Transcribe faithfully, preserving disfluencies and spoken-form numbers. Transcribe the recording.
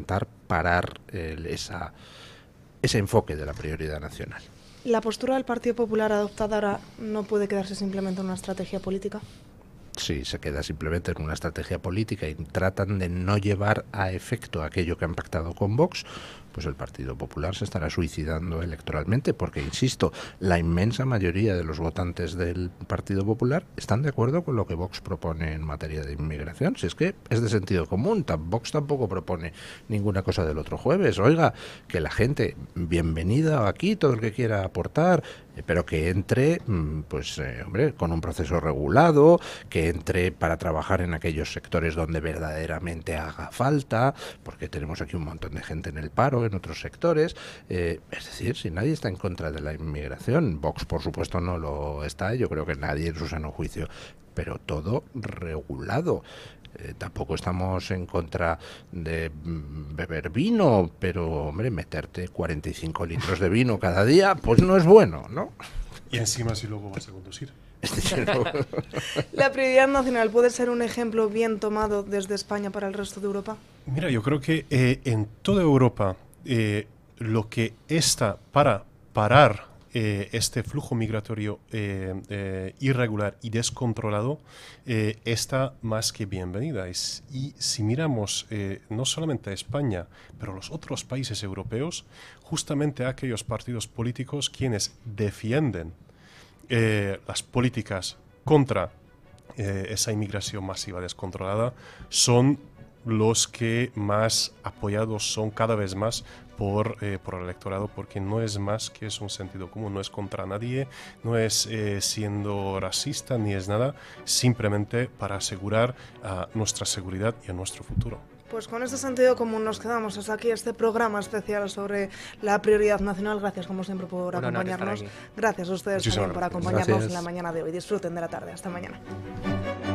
intentar parar el, esa, ese enfoque de la prioridad nacional. ¿La postura del Partido Popular adoptada ahora no puede quedarse simplemente en una estrategia política? Sí, se queda simplemente en una estrategia política y tratan de no llevar a efecto aquello que han pactado con Vox, pues el Partido Popular se estará suicidando electoralmente, porque, insisto, la inmensa mayoría de los votantes del Partido Popular están de acuerdo con lo que Vox propone en materia de inmigración. Si es que es de sentido común, Vox tampoco propone ninguna cosa del otro jueves. Oiga, que la gente, bienvenida aquí, todo el que quiera aportar, pero que entre, pues, eh, hombre, con un proceso regulado, que entre para trabajar en aquellos sectores donde verdaderamente haga falta, porque tenemos aquí un montón de gente en el paro, en otros sectores. Eh, es decir, si nadie está en contra de la inmigración, Vox, por supuesto, no lo está, yo creo que nadie en su sano juicio, pero todo regulado. Eh, tampoco estamos en contra de beber vino, pero, hombre, meterte cuarenta y cinco litros de vino cada día, pues no es bueno, ¿no? Y encima si luego vas a conducir. ¿La prioridad nacional puede ser un ejemplo bien tomado desde España para el resto de Europa? Mira, yo creo que eh, en toda Europa eh, lo que está para parar eh, este flujo migratorio eh, eh, irregular y descontrolado eh, está más que bienvenida. Es, y si miramos eh, no solamente a España, pero a los otros países europeos, justamente a aquellos partidos políticos quienes defienden eh, las políticas contra eh, esa inmigración masiva descontrolada son los que más apoyados son cada vez más por, eh, por el electorado, porque no es más que es un sentido común, no es contra nadie, no es eh, siendo racista ni es nada, simplemente para asegurar uh, nuestra seguridad y a nuestro futuro. Pues con este sentido común nos quedamos hasta aquí este programa especial sobre la prioridad nacional. Gracias como siempre por Un acompañarnos. Gracias a ustedes Muchísimas también por gracias. acompañarnos Gracias. en la mañana de hoy. Disfruten de la tarde. Hasta mañana.